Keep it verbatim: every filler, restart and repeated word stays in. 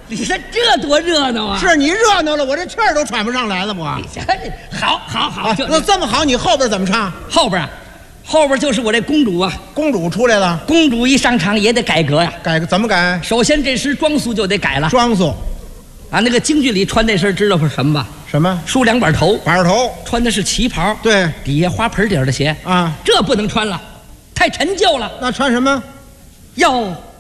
你说这多热闹啊！ 是你热闹了，我这气儿都喘不上来了，我。 好，好，好，就那这么好，你后边怎么唱？ 后边啊，后边就是我这公主啊。 公主出来了， 公主一上场也得改革呀。 改个怎么改？ 首先这身装束就得改了。 装束啊，那个京剧里穿那身知道是什么吧？ 什么？ 梳两板头， 板头， 穿的是旗袍， 对， 底下花盆底儿的鞋啊， 这不能穿了，太陈旧了。 那穿什么？ 要